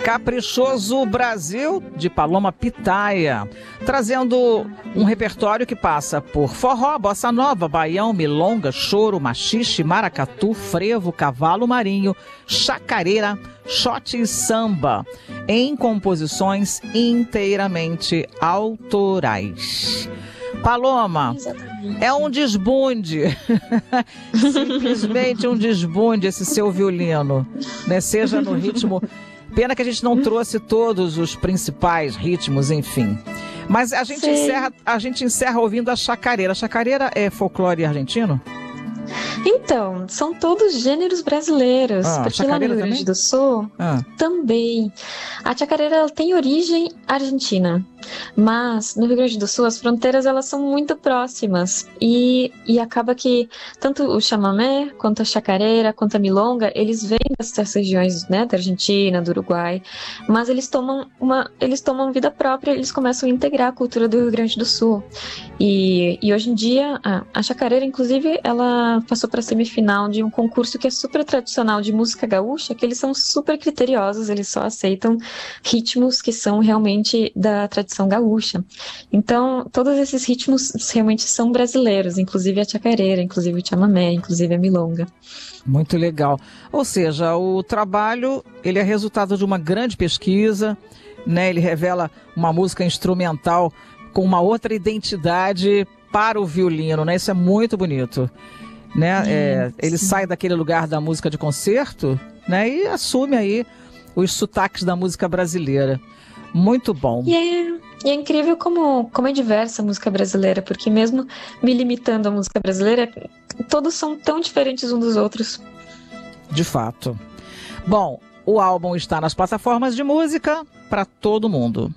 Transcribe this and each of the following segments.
Caprichoso Brasil, de Paloma Pitaya, trazendo um repertório que passa por forró, bossa nova, baião, milonga, choro, machixe, maracatu, frevo, cavalo marinho, chacareira, shot e samba, em composições inteiramente autorais. Paloma, exatamente. É um desbunde, simplesmente um desbunde esse seu violino, né? Seja no ritmo, pena que a gente não trouxe todos os principais ritmos, enfim. Mas a gente encerra ouvindo a chacareira. A chacareira é folclore argentino? Então, são todos gêneros brasileiros, porque lá no Rio Grande do Sul também. A chacareira ela tem origem argentina, mas no Rio Grande do Sul as fronteiras elas são muito próximas e acaba que tanto o chamamé, quanto a chacareira, quanto a milonga, eles vêm dessas regiões, né, da Argentina, do Uruguai, mas eles tomam vida própria, eles começam a integrar a cultura do Rio Grande do Sul. E hoje em dia, a chacareira, inclusive, ela passou para a semifinal de um concurso que é super tradicional de música gaúcha, que eles são super criteriosos, eles só aceitam ritmos que são realmente da tradição gaúcha. Então, todos esses ritmos realmente são brasileiros, inclusive a chacareira, inclusive o chamamé, inclusive a milonga. Muito legal. Ou seja, o trabalho ele é resultado de uma grande pesquisa, né? Ele revela uma música instrumental com uma outra identidade para o violino, né? Isso é muito bonito, né? Ele sai daquele lugar da música de concerto, né? E assume aí os sotaques da música brasileira. Muito bom. E é incrível como é diversa a música brasileira, porque mesmo me limitando à música brasileira, todos são tão diferentes uns dos outros. De fato. Bom, o álbum está nas plataformas de música para todo mundo.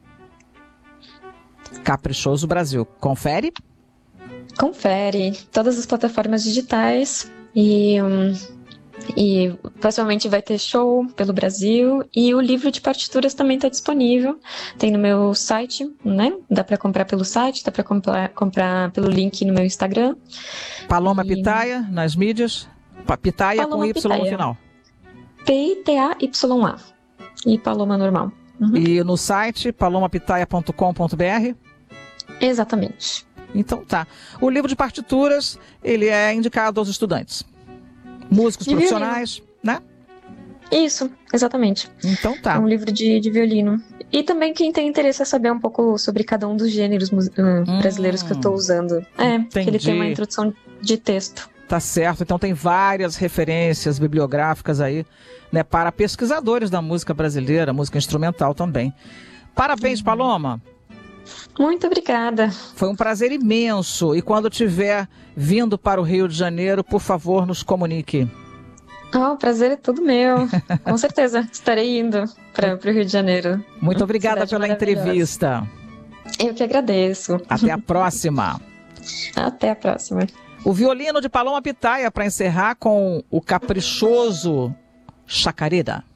Caprichoso Brasil. Confere? Confere. Todas as plataformas digitais e possivelmente vai ter show pelo Brasil e o livro de partituras também está disponível. Tem no meu site, né? Dá para comprar pelo site, dá para comprar pelo link no meu Instagram. Paloma Pitaya nas mídias. Pitaya Paloma com Y Pitaya. No final. P-I-T-A-Y-A. E Paloma normal. Uhum. E no site palomapitaya.com.br? Exatamente. Então tá. O livro de partituras, ele é indicado aos estudantes. Músicos de profissionais, violino. Né? Isso, exatamente. Então tá. É um livro de violino. E também quem tem interesse em saber um pouco sobre cada um dos gêneros brasileiros que eu estou usando. Que ele tem uma introdução de texto. Tá certo. Então tem várias referências bibliográficas aí, né, para pesquisadores da música brasileira, música instrumental também. Parabéns, Paloma. Muito obrigada. Foi um prazer imenso. E quando tiver vindo para o Rio de Janeiro, por favor, nos comunique. O prazer é todo meu. Com certeza, estarei indo para o Rio de Janeiro. Muito obrigada pela entrevista. Eu que agradeço. Até a próxima. Até a próxima. O violino de Paloma Pitaya para encerrar com o caprichoso Chacareira.